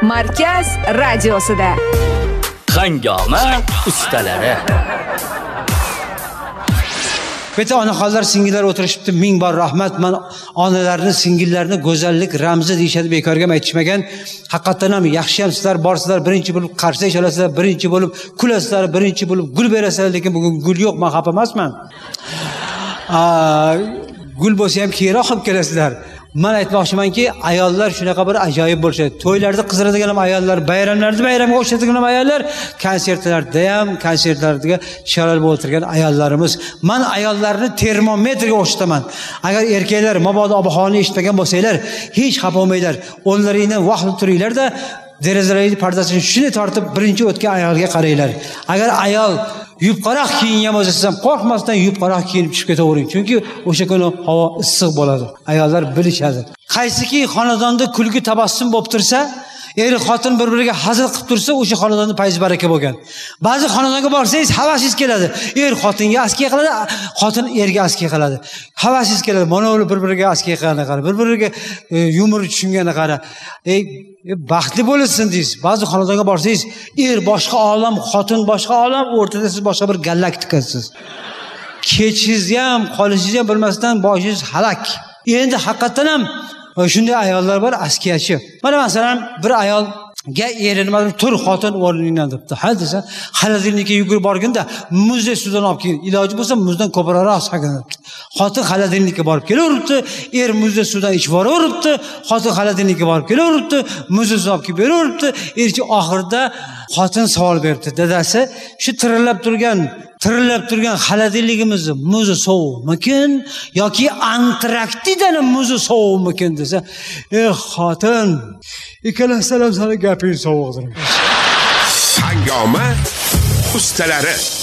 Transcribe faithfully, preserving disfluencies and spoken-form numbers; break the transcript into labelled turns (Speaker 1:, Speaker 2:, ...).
Speaker 1: Markaz radiosida.
Speaker 2: Hangoma ustalari.
Speaker 3: Beta onaxonlar, singillar o'tirishibdi. Ming bor rahmat. Men onalarni, singillarni go'zallik ramzi deyishadi, bekorga aytishmagan. Haqiqatan ham yaxshi ham sizlar borsizlar, birinchi bo'lib qarshi olasizlar, birinchi bo'lib kulasizlar, birinchi bo'lib gul berasizlar, lekin bugun gul yo'q, men xafa emasman. Gul bo'lsa ham keyinroq olib kelasizlar. Men aytmoqchimanki, ayollar shunaqa bir ajoyib bo'lishadi. To'ylarda qizaradigan ham ayollar, bayramlarda bayramga o'xshatadigan ham ayollar, konsertlarda ham konsertlarga shalal bo'lib o'tirgan ayollarimiz. Men ayollarni termometrga o'xshataman. Agar erkaklar mabodo ob-havoni eshitmagan bo'lsanglar, hech xafa bo'lmanglar. O'nlaringdan vaqtli turinglar-da, derazalarning pardasini shuni tortib birinchi o'tgan ayolga qaranglar. Agar ayol yupqaroq kiyingan bo'lsa, siz ham qo'rqmasdan yupqaroq kiyinib chiqib ketavering. Chunki o'sha kuni havo issiq bo'ladi. Ayollar bilishadi. Qaysiki xonadonda kulgi tabassum bo'lib tursa, er xotin bir-biriga hazil qilib tursa, o'sha xonadonda fayz baraka bo'lgan. Ba'zi xonadonga borsangiz, havasingiz keladi. Er xotinga askiya qiladi, xotin erga askiya qiladi. Havasingiz keladi. Mana ular bir-biriga askiya qilgani qara, bir-biriga yumor tushungani qara. Ey, baxtli bo'lsin deysiz. Ba'zi xonadonga borsangiz, er boshqa olam, xotin boshqa olam, o'rtada siz boshqa bir galaktikasiz. Kechingizni ham, qolishingizni ham bilmasdan boshingiz halak. Endi haqiqatan ham shunday ayollar bor, askiyachi. Mana masalan, bir ayol ga erinmadi, tur xotin o'rningdan debdi. Ha desa, xolodilnikka yugurib borganda muzli suvdan olib kelin. Iloji bo'lsa muzdan ko'proq sakinadi. Xotin xolodilnikka borib kelaveribdi, er muzli suvdan ichib boraveribdi, xotin xolodilnikka borib kelaveribdi, muzli suv olib kelib beraveribdi. Erchi oxirida xotin savol berdi. Dadasi, shu tirillab turgan Tirillab turgan xolodilligimizni muzi sovmikin yoki Antarktidani muzi sovmikin desa, "Ey xotin, ikkalasidan ham sana gaping sovuqdir."
Speaker 4: Hangoma ustalari.